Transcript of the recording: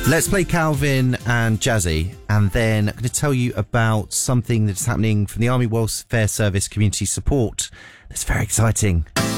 Let's play Calvin and Jazzy, and then I'm going to tell you about something that's happening from the Army Welfare Service Community Support that's very exciting.